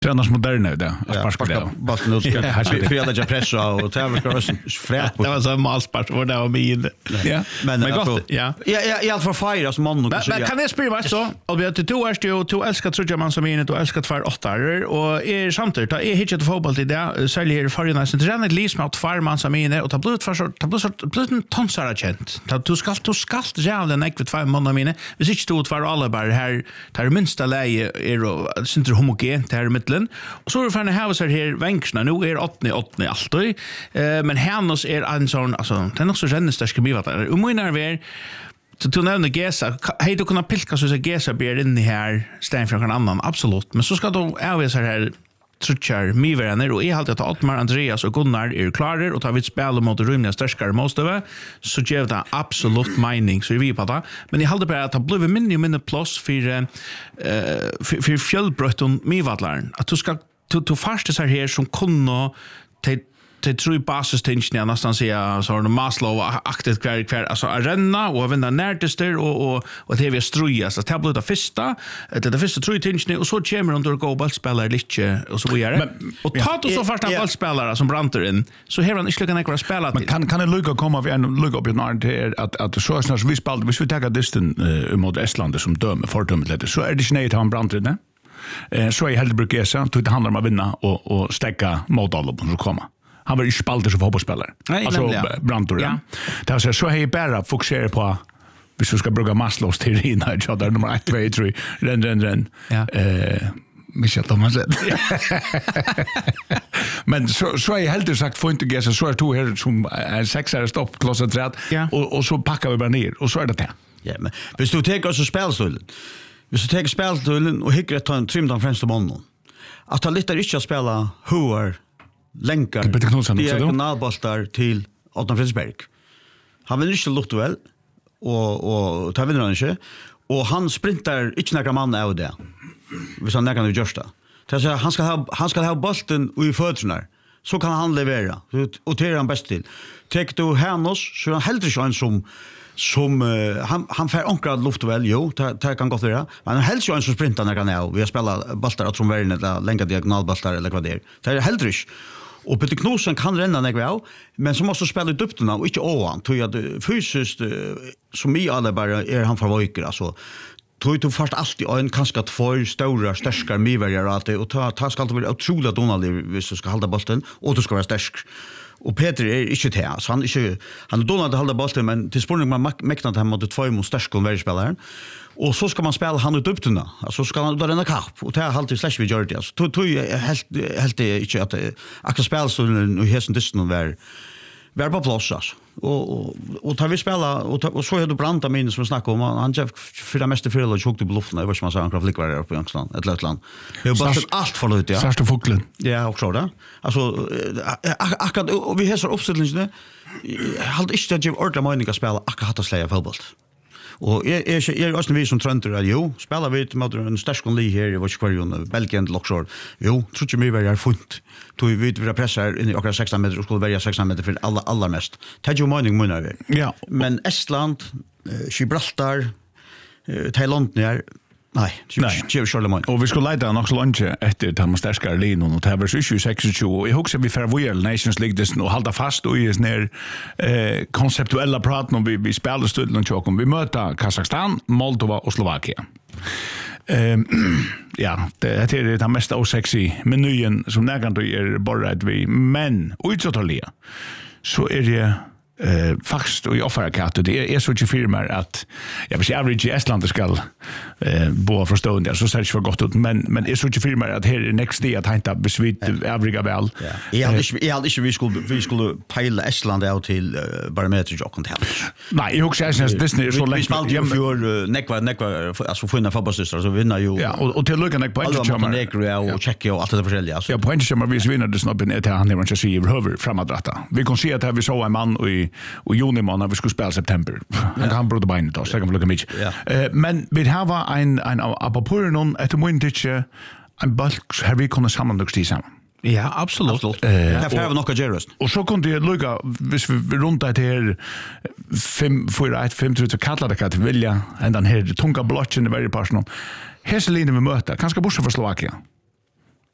Tränas moderna det. Sparka bollen ut. Freda jag pressa och tävla frät. Det var så målspark och det var min. Ja. Men gott. Ja. Jag allt för fire som man kan jag spela mig så? Och vi till 2 år stod 2 älskar tror jag man som in och älskar 2 åttar och är samtidigt är hittat fotboll till det säljer för nästan det är ett liv som att farman som in och ta blod för så ta blod en tonsara gent. Du ska jävla näck 2 månader mine. Vi sitter stod för alla bara här tar minsta läge är synter homogent här med och så är det för här så här vänksna nu är 8 alltid men Hannos är en sån alltså det är också rennestark bivat där menar vi till nämna Gesa hej du kunna pilka så Gesa ber in i här stäm för någon annan absolut men så ska då är så här trutchar mivärner och är alltid att Altmar Andreas och Gunnar är klara och tar vi spel mot rymliga starkare måste så ger det absolut mening så vi på det men jag håller på att det blir minne plus för fjällbrötten mivatlaren att du ska du första så här som kunna till tror basistingen nästan säga så har Maslow aktivt kvar alltså arena och vinna närtester och det vi struja så tablet det första tror jag och så kommer under gå bollspelare lite och så vidare och ta då så första bollspelare som branter in så här han inte kan några spela till kan en lucka komma vi en lucka upp i när det att så snart vi spelar vi tar distan mot Estland som dömer fördömt så är det snägt han branter in så är helt brukesa då det handlar om att vinna och stäcka mot alla som kommer. Han var ju spalter som fotbollsspelare. Alltså Brantor. Ja. Det var så här bara fokusera på hvis vi ska bruka Maslows teori när där nummer 1 2 3 ren. Ja. Michel Thomas. Men så är helt sagt får inte gässa så är 2 här som är 6 är stopp koncentrerat och så packar vi bara ner och så är det. Ja, men hvis du tar så spelstolen. Hvis du tar spelstolen och hickar ta en trimdan främst mannen. Att han lite inte spela hur länkar diagonalbollar till Adolf Fredriksberg. Han vill inte lukta väl och ta vinner han inte och han sprintar inte några man av det. Hvis han kan göra det. Så han ska ha bollen i fötterna. Så kan han leverera och det är han bäst till. Tek du Hannos så han helt inte som han får ankra luft väl det kan gott vara men han helt inte som sprintar när han är vi har spelat bollar som värden eller länka diagonalbollar eller vad det är. Det är helt inte. Och Peter Knudsen kan renna några men som måste spela ut upptuna och inte ovan tror jag fysiskt som i alla bara är han förvojker alltså tror du först alltid en kanske 2 stora starka mivärjar och ta ska det vara otroligt donalig hvis du ska hålla bollen och du ska vara stark. Och Peter är inte det så han donade hålla bollen men till spårning man mäktar han mot 2 mot starka värspelaren. Och så ska man spela han ut upptuna. Alltså ska han då renna kapp och ta halt i slash vi gör det. Alltså tog helt inte att akkurat spela så nu hästen dysten var på plats alltså. Och tar vi spela och så är det branta min som snackar om han Jeff för det mesta för eller chokte på luften vad ska man säga han flickvar på Jangsland ett lättland. Det är bara allt för lite ja. Särskilt fågeln. Ja också där. Alltså akkurat vi har så uppsättningen halt inte att ge ordla mening att spela akkurat att släja fotboll. Och är också vi som trönter att jo spelar vi mot en stark konli här i vårt kvarjon Belgien Loxor. Jo tror jag mig var funt. Tog vi vill pressa in i akkurat 16 meter och skulle välja 16 meter för alla mest. Tar ju mening menar vi. Ja. Men Estland, Gibraltar, Thailand ner. Nej, Charlemagne. Och vi skulle leda nog så långt efter att man stärkar linan och det var 26 och jag hoppas vi får Royal Nations League och hålla fast och är ner konceptuella prat när vi spelar stöd och chokom. Vi möter Kazakstan, Moldova och Slovakien. Ja, det är det mest osexy menyn som nägan då är bara att vi men utåtliga så är det faktiskt och i offerkatt det är så mycket firmor att jag vill säga average i Estland ska bo förstående så ser det för gott ut men är så mycket firmor att här är next day att hämta besvitt övriga väl. Jag hade inte vi skulle pila Estland out till barometer och kontant. Nej, jag också är det så länge för nekva alltså finna fotbollssystrar så vinner ju. Ja, och till lucka nek på Montenegro och Tjeckien och allt det försälja. Ja, på en som vi vinner det snabbt att han lever inte sig över framåt. Vi kan se att vi så en man och juni månad vi skulle spela september. Han brodde beinet då, så kan vi lucka mycket. Men vi har en apapur någon ett moment en bulk här vi kunde sammanlagt samman. Ja, absolut. Därför har vi några gerust. Och så kunde jag lucka hvis vi runt det här 5 till kalla det kan vilja ända här tunga blocken i varje person. Hässelinen vi möter, kanske bortsett från Slovakien.